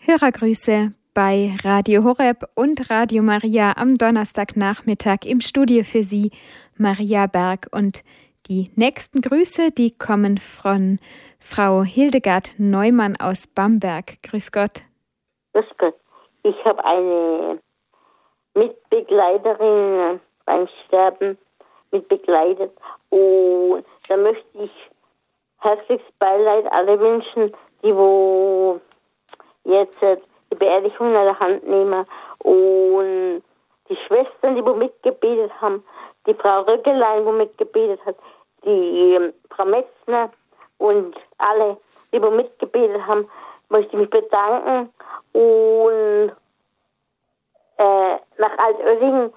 Hörergrüße bei Radio Horeb und Radio Maria am Donnerstagnachmittag im Studio für Sie, Maria Berg. Und die nächsten Grüße, die kommen von Frau Hildegard Neumann aus Bamberg. Grüß Gott. Grüß Gott. Ich habe eine Mitbegleiterin beim Sterben mitbegleitet und da möchte ich herzlichst Beileid alle wünschen, die wo jetzt die Beerdigung in der Hand nehmen und die Schwestern, die wo mitgebetet haben, die Frau Röckelein, wo mitgebetet hat, die Frau Metzner und alle, die wo mitgebetet haben, möchte ich mich bedanken und nach Altötting,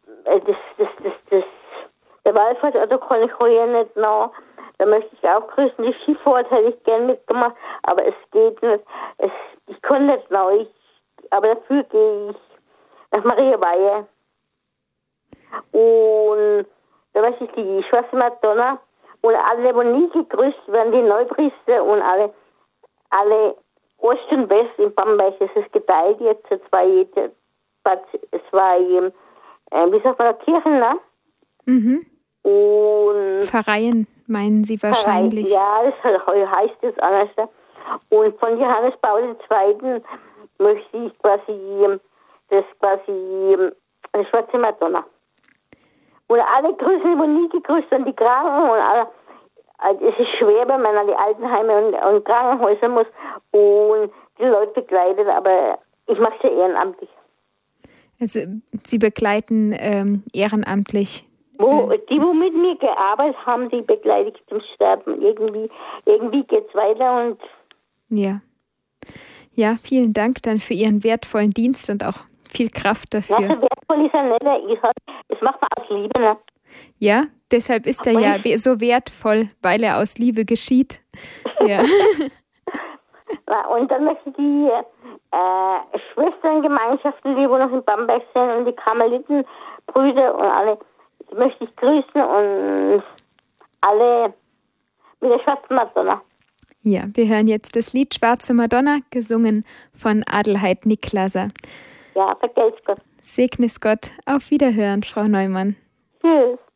der Wallfahrt, da kann ich heuer nicht nach. Da möchte ich auch grüßen. Die Skifahrt hätte ich gern mitgemacht, aber es geht nicht. Ich kann nicht nach. Aber dafür gehe ich nach Maria Weihe. Und da möchte ich die Schwarze Madonna und alle, die nie gegrüßt werden, die Neupriester und alle Ost und West in Bamberg. Es ist geteilt jetzt, wie sagt man, Kirchen, ne? Mhm. Und Pfarreien meinen Sie wahrscheinlich. Ja, das heißt es anders. Und von Johannes Paul II. Möchte ich die Schwarze Madonna. Und alle Grüßen, die nie gegrüßt werden, die Kranken und alle. Also es ist schwer, wenn man an die Altenheime und Krankenhäuser muss und die Leute begleitet, aber ich mache es ja ehrenamtlich. Also Sie begleiten ehrenamtlich? Die, wo mit mir gearbeitet haben, die begleite ich zum Sterben. Irgendwie geht's weiter und... Ja, vielen Dank dann für Ihren wertvollen Dienst und auch viel Kraft dafür. Ja, so wertvoll ist er nicht. Das macht man aus Liebe, ne? Ja, deshalb ist er ja so wertvoll, weil er aus Liebe geschieht. Ja. Und dann möchte ich die Schwesterngemeinschaften, die wo noch in Bamberg sind, und die Karmelitenbrüder und alle, die möchte ich grüßen und alle mit der Schwarzen Madonna. Ja, wir hören jetzt das Lied Schwarze Madonna, gesungen von Adelheid Niklaser. Ja, vergelt's Gott. Segne es Gott. Auf Wiederhören, Frau Neumann. Tschüss.